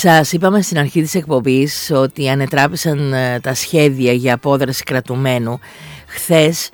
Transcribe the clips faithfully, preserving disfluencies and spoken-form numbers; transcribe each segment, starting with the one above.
Σας είπαμε στην αρχή της εκπομπής ότι ανετράπησαν τα σχέδια για απόδραση κρατουμένου χθες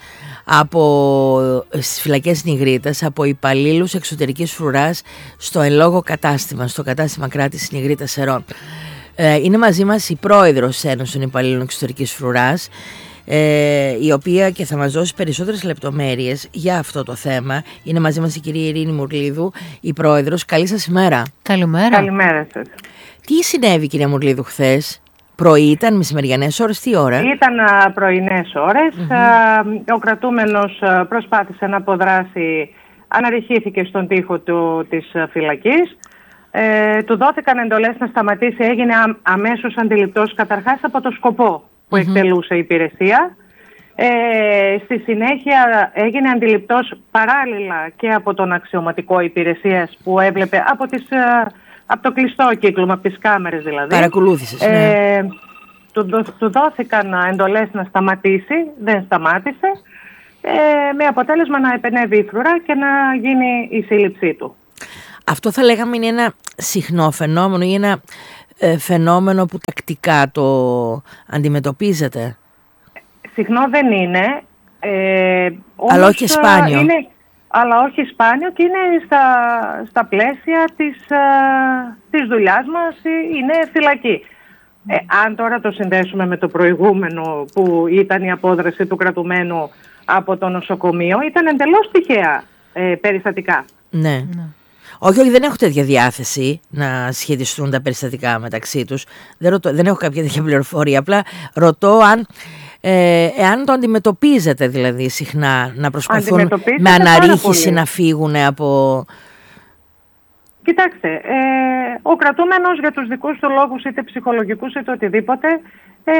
από, στις φυλακές Νιγρίτας από υπαλλήλους εξωτερικής φρουράς στο εν λόγω κατάστημα, στο κατάστημα κράτησης Νιγρίτας Σερών. Ε, είναι μαζί μας η πρόεδρος Ένωσης των Υπαλλήλων Εξωτερικής Φρουράς, ε, η οποία και θα μας δώσει περισσότερες λεπτομέρειες για αυτό το θέμα. Είναι μαζί μας η κυρία Ειρήνη Μουρλίδου, η πρόεδρος. Καλή σας ημέρα. Καλημέρα. Καλημέρα σας. Τι συνέβη, κυρία Μουρλίδου, χθες? Πρωί ήταν, μεσημεριανές ώρες, τι ώρα? Ήταν πρωινές ώρες. Mm-hmm. Ο κρατούμενος προσπάθησε να αποδράσει, αναρριχήθηκε στον τοίχο του, της φυλακής. Ε, του δόθηκαν εντολές να σταματήσει, έγινε α, αμέσως αντιληπτός καταρχάς από το σκοπό που mm-hmm. εκτελούσε η υπηρεσία. Ε, στη συνέχεια έγινε αντιληπτός παράλληλα και από τον αξιωματικό υπηρεσίας που έβλεπε από, τις, από το κλειστό κύκλωμα, από τις κάμερες δηλαδή. Παρακολούθησες, ναι. Ε, του, του δόθηκαν εντολές να σταματήσει, δεν σταμάτησε, ε, με αποτέλεσμα να επενεύει η φρουρά και να γίνει η σύλληψή του. Αυτό θα λέγαμε είναι ένα συχνό φαινόμενο ή ένα ε, φαινόμενο που τακτικά το αντιμετωπίζετε? Συχνό δεν είναι. Ε, αλλά όχι σπάνιο. Είναι, αλλά όχι σπάνιο και είναι στα, στα πλαίσια της, α, της δουλειάς μας, είναι φυλακή. Ε, αν τώρα το συνδέσουμε με το προηγούμενο που ήταν η απόδραση του κρατουμένου από το νοσοκομείο, ήταν εντελώς τυχαία ε, περιστατικά. Ναι. ναι. Όχι, όχι, δεν έχω τέτοια διάθεση να σχετιστούν τα περιστατικά μεταξύ τους. Δεν, ρωτώ, δεν έχω κάποια τέτοια πληροφορία. Απλά ρωτώ αν, ε, εάν το αντιμετωπίζετε δηλαδή συχνά να προσπαθούν με αναρρίχηση να φύγουν από... Κοιτάξτε, ε, ο κρατούμενος για τους δικούς του λόγους, είτε ψυχολογικούς είτε οτιδήποτε, ε,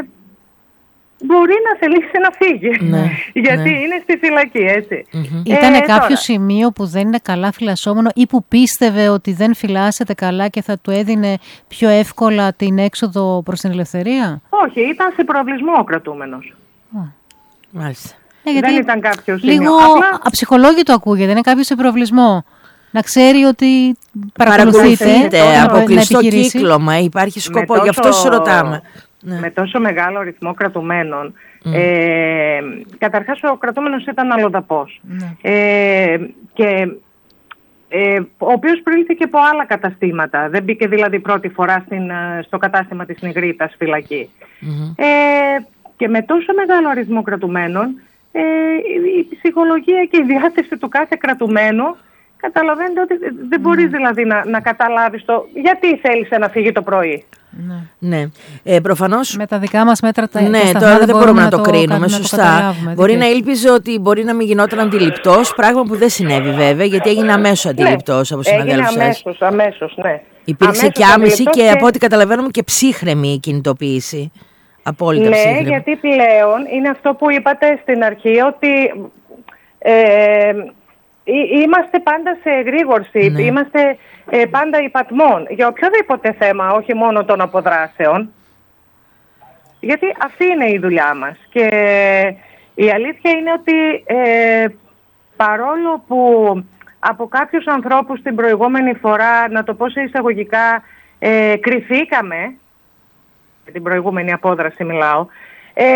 μπορεί να θελήσει να φύγει, ναι, γιατί ναι. είναι στη φυλακή, έτσι. Mm-hmm. Ήτανε ε, κάποιο τώρα. σημείο που δεν είναι καλά φυλασσόμενο ή που πίστευε ότι δεν φυλάσσεται καλά και θα του έδινε πιο εύκολα την έξοδο προς την ελευθερία? Όχι, ήταν σε προαυλισμό ο κρατούμενος. Oh. Μάλιστα. Ε, δεν ήταν κάποιο σημείο. Λίγο Απλά... αψυχολόγητο ακούγεται, είναι κάποιο σε προαυλισμό. Να ξέρει ότι παρακολουθείτε από κλειστό κύκλωμα, υπάρχει σκοπό, τόσο... γι' αυτό σας ρωτάμε. Ναι. Με τόσο μεγάλο αριθμό κρατουμένων. Mm. Ε, καταρχάς ο κρατούμενος ήταν αλλοδαπός. Mm. Ε, και, ε, ο οποίος προήλθηκε από άλλα καταστήματα. Δεν μπήκε δηλαδή πρώτη φορά στην, στο κατάστημα της Νιγρίτας φυλακή. Mm-hmm. Ε, και με τόσο μεγάλο αριθμό κρατουμένων, ε, η, η ψυχολογία και η διάθεση του κάθε κρατουμένου, καταλαβαίνετε ότι δεν μπορείς mm. δηλαδή να, να καταλάβεις το γιατί θέλησε να φύγει το πρωί. Ναι, ναι. Ε, προφανώς. Με τα δικά μας μέτρα τα ναι, τώρα δεν μπορούμε να το, να το κρίνουμε, σωστά. Το μπορεί να ήλπιζε ότι μπορεί να μην γινόταν αντιληπτός, πράγμα που δεν συνέβη βέβαια, γιατί έγινε αμέσως αντιληπτός ναι, από συναδέλφους σας. Αμέσως, αμέσως, ναι. Υπήρξε αμέσως και άμεση και, και από ό,τι καταλαβαίνουμε και ψύχρεμη κινητοποίηση. Απόλυτα ναι, ψύχρεμη. Ναι, γιατί πλέον είναι αυτό που είπατε στην αρχή, ότι ε, είμαστε πάντα σε εγρήγορση, ναι. είμαστε ε, πάντα υπατμών για οποιοδήποτε θέμα, όχι μόνο των αποδράσεων. Γιατί αυτή είναι η δουλειά μας. Και η αλήθεια είναι ότι ε, παρόλο που από κάποιους ανθρώπους την προηγούμενη φορά, να το πω σε εισαγωγικά, ε, κρυφήκαμε, την προηγούμενη απόδραση μιλάω, ε,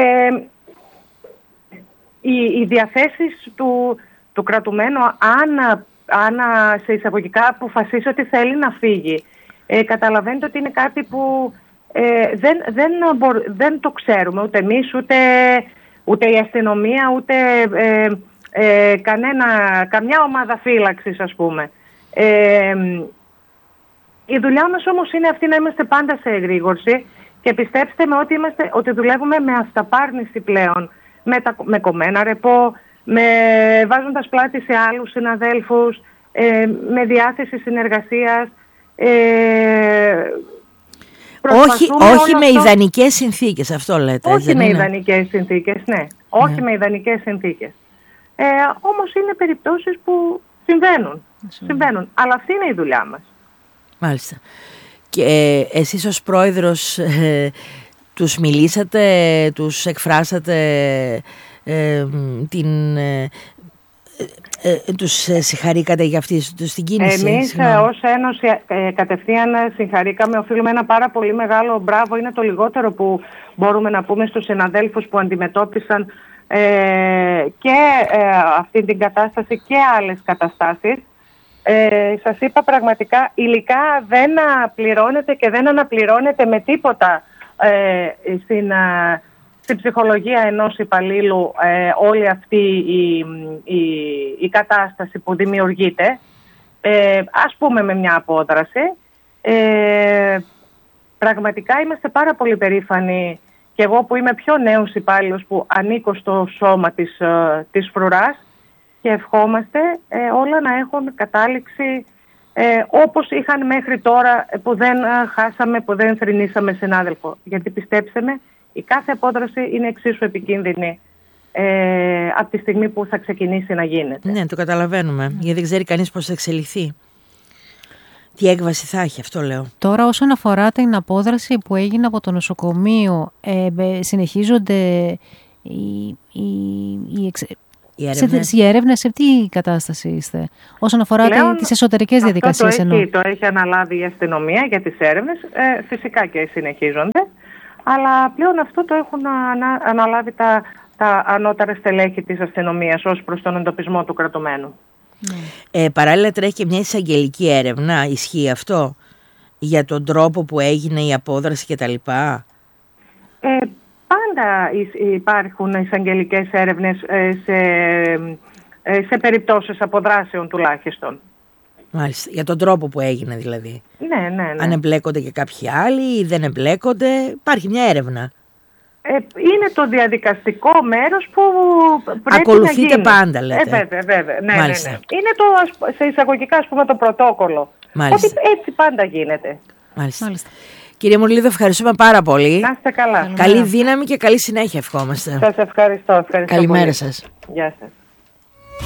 οι, οι διαθέσεις του του κρατουμένου, αν, αν σε εισαγωγικά αποφασίσει ότι θέλει να φύγει, ε, καταλαβαίνετε ότι είναι κάτι που ε, δεν, δεν, μπορ, δεν το ξέρουμε ούτε εμείς, ούτε, ούτε η αστυνομία, ούτε ε, ε, κανένα, καμιά ομάδα φύλαξης, ας πούμε. Ε, η δουλειά μας όμως είναι αυτή, να είμαστε πάντα σε εγρήγορση και πιστέψτε με ότι, είμαστε, ότι δουλεύουμε με αυταπάρνηση πλέον, με, τα, με κομμένα ρεπό, με βάζοντας πλάτη σε άλλους συναδέλφους, ε, με διάθεση συνεργασίας. Ε, όχι όχι με αυτό... ιδανικές συνθήκες, αυτό λέτε. Όχι με είναι? ιδανικές συνθήκες, ναι. Όχι ναι. με ιδανικές συνθήκες. Ε, όμως είναι περιπτώσεις που συμβαίνουν. συμβαίνουν. Αλλά αυτή είναι η δουλειά μας. Μάλιστα. Και ε, εσείς ως πρόεδρος ε, τους μιλήσατε, τους εκφράσατε... Ε, την, ε, ε, ε, τους συγχαρήκατε για αυτή τους την κίνηση? Εμείς ε, ως Ένωση ε, κατευθείαν συγχαρήκαμε, οφείλουμε ένα πάρα πολύ μεγάλο μπράβο, είναι το λιγότερο που μπορούμε να πούμε στους συναδέλφους που αντιμετώπισαν ε, και ε, αυτή την κατάσταση και άλλες καταστάσεις. Ε, σας είπα πραγματικά, υλικά δεν πληρώνεται και δεν αναπληρώνεται με τίποτα ε, στην, ε, στην ψυχολογία ενός υπαλλήλου ε, όλη αυτή η, η, η κατάσταση που δημιουργείται. Ε, ας πούμε με μια απόδραση. Ε, πραγματικά είμαστε πάρα πολύ περήφανοι, και εγώ που είμαι πιο νέος υπάλληλος που ανήκω στο σώμα της, ε, της φρουράς, και ευχόμαστε ε, όλα να έχουν κατάληξη ε, όπως είχαν μέχρι τώρα, που δεν ε, χάσαμε, που δεν θρηνήσαμε συνάδελφο. Γιατί πιστέψτε με, η κάθε απόδραση είναι εξίσου επικίνδυνη ε, από τη στιγμή που θα ξεκινήσει να γίνεται. Ναι, το καταλαβαίνουμε, γιατί δεν ξέρει κανείς πώς θα εξελιχθεί. Τι έκβαση θα έχει, αυτό λέω. Τώρα όσον αφορά την απόδραση που έγινε από το νοσοκομείο, ε, ε, συνεχίζονται οι, οι, οι εξε... Οι έρευνες. Σε, οι έρευνες, σε τι κατάσταση είστε όσον αφορά πλέον, τις εσωτερικές διαδικασίες? Το έχει, το έχει αναλάβει η αστυνομία για τις έρευνες, ε, φυσικά και συνεχίζονται, αλλά πλέον αυτό το έχουν ανα, αναλάβει τα, τα ανώτερα στελέχη της αστυνομίας ως προς τον εντοπισμό του κρατουμένου. Ε, παράλληλα τρέχει και μια εισαγγελική έρευνα, ισχύει αυτό, για τον τρόπο που έγινε η απόδραση κτλ? Ε, Πάντα υπάρχουν εισαγγελικές έρευνες σε, σε περιπτώσεις αποδράσεων τουλάχιστον. Μάλιστα. Για τον τρόπο που έγινε δηλαδή. Ναι, ναι, ναι. Αν εμπλέκονται και κάποιοι άλλοι ή δεν εμπλέκονται, υπάρχει μια έρευνα. Ε, είναι το διαδικαστικό μέρος που πρέπει ακολουθείτε να γίνει. πάντα, λέτε. Ε, βέβαια, βέβαια. Ναι, ναι, ναι. Είναι το, σε εισαγωγικά, ας πούμε, το πρωτόκολλο. Μάλιστα. Ότι έτσι πάντα γίνεται. Μάλιστα. Μάλιστα. Κύριε Μουρλίδο, ευχαριστούμε πάρα πολύ. Να είστε καλά. Καλή δύναμη και καλή συνέχεια ευχόμαστε. Σας ευχαριστώ. ευχαριστώ Καλημέρα πολύ. σας. Γεια σας.